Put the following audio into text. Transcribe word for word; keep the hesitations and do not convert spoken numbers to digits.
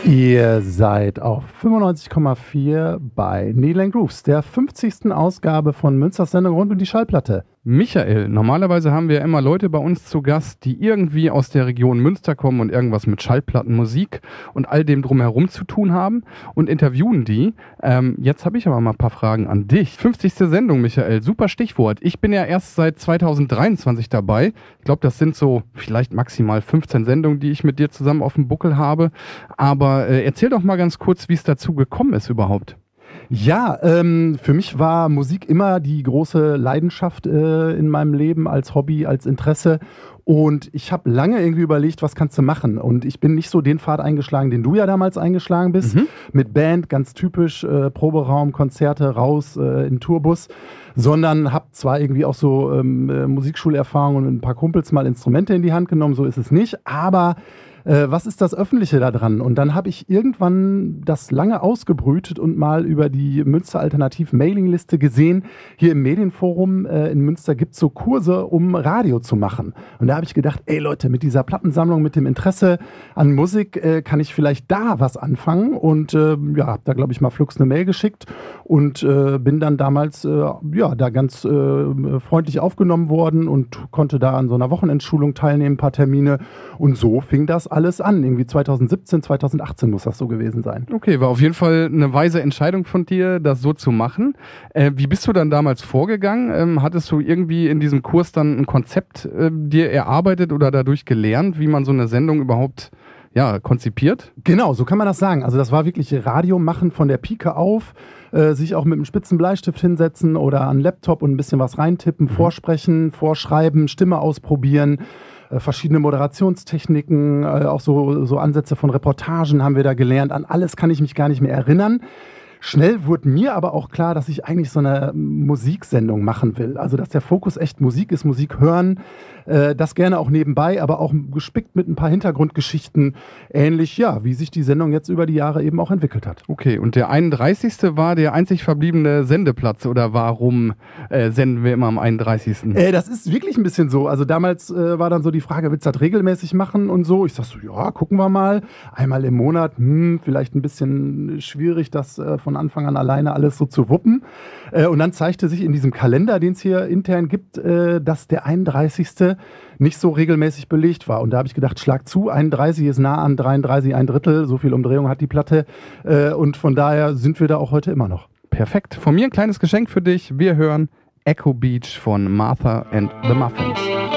Ihr seid auf fünfundneunzig Komma vier bei Needle and Grooves, der fünfzigsten Ausgabe von Münsters Sendung rund um die Schallplatte. Michael, normalerweise haben wir immer Leute bei uns zu Gast, die irgendwie aus der Region Münster kommen und irgendwas mit Schallplatten, Musik und all dem drumherum zu tun haben und interviewen die. Ähm, jetzt habe ich aber mal ein paar Fragen an dich. fünfzigste Sendung, Michael, super Stichwort. Ich bin ja erst seit zweitausenddreiundzwanzig dabei. Ich glaube, das sind so vielleicht maximal fünfzehn Sendungen, die ich mit dir zusammen auf dem Buckel habe. Aber äh, erzähl doch mal ganz kurz, wie es dazu gekommen ist überhaupt. Ja, ähm, für mich war Musik immer die große Leidenschaft äh, in meinem Leben, als Hobby, als Interesse. Und ich habe lange irgendwie überlegt, was kannst du machen? Und ich bin nicht so den Pfad eingeschlagen, den du ja damals eingeschlagen bist. Mhm. Mit Band, ganz typisch, äh, Proberaum, Konzerte, raus äh, in Tourbus. Sondern habe zwar irgendwie auch so ähm, äh, Musikschulerfahrung und mit ein paar Kumpels mal Instrumente in die Hand genommen, so ist es nicht. Aber äh, was ist das Öffentliche da dran? Und dann habe ich irgendwann das lange ausgebrütet und mal über die Münster Alternativ Mailingliste gesehen. Hier im Medienforum äh, in Münster gibt es so Kurse, um Radio zu machen. Und da habe ich gedacht, ey Leute, mit dieser Plattensammlung, mit dem Interesse an Musik äh, kann ich vielleicht da was anfangen. Und äh, ja, habe da, glaube ich, mal flugs eine Mail geschickt und äh, bin dann damals äh, ja, da ganz äh, freundlich aufgenommen worden und konnte da an so einer Wochenendschulung teilnehmen, ein paar Termine. Und so fing das alles an. Irgendwie zweitausendsiebzehn, zweitausendachtzehn muss das so gewesen sein. Okay, war auf jeden Fall eine weise Entscheidung von dir, das so zu machen. Äh, wie bist du dann damals vorgegangen? Ähm, hattest du irgendwie in diesem Kurs dann ein Konzept äh, dir erarbeitet oder dadurch gelernt, wie man so eine Sendung überhaupt ja, konzipiert? Genau, so kann man das sagen. Also das war wirklich Radio machen von der Pike auf, äh, sich auch mit einem spitzen Bleistift hinsetzen oder an einen Laptop und ein bisschen was reintippen, mhm. vorsprechen, vorschreiben, Stimme ausprobieren, äh, verschiedene Moderationstechniken, äh, auch so, so Ansätze von Reportagen haben wir da gelernt. An alles kann ich mich gar nicht mehr erinnern. Schnell wurde mir aber auch klar, dass ich eigentlich so eine Musiksendung machen will. Also, dass der Fokus echt Musik ist, Musik hören, äh, das gerne auch nebenbei, aber auch gespickt mit ein paar Hintergrundgeschichten. Ähnlich, ja, wie sich die Sendung jetzt über die Jahre eben auch entwickelt hat. Okay, und der einunddreißigste war der einzig verbliebene Sendeplatz oder warum äh, senden wir immer am einunddreißigsten? Äh, das ist wirklich ein bisschen so. Also, damals äh, war dann so die Frage, willst du das regelmäßig machen und so? Ich sag so, ja, gucken wir mal. Einmal im Monat, hm, vielleicht ein bisschen schwierig, das äh, von Anfang an alleine alles so zu wuppen. Äh, und dann zeigte sich in diesem Kalender, den es hier intern gibt, äh, dass der einunddreißigste nicht so regelmäßig belegt war. Und da habe ich gedacht, schlag zu, einunddreißig ist nah an dreiunddreißig, ein Drittel, so viel Umdrehung hat die Platte. Äh, und von daher sind wir da auch heute immer noch. Perfekt. Von mir ein kleines Geschenk für dich. Wir hören Echo Beach von Martha and the Muffins.